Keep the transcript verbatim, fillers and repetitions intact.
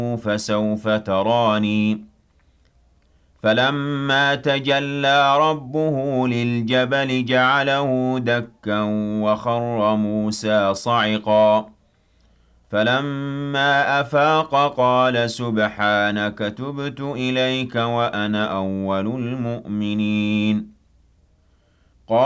فسوف تراني فلما تجلى ربه للجبل جعله دكا وخر موسى صعقا فلما أفاق قال سبحانك تبت إليك وأنا أول المؤمنين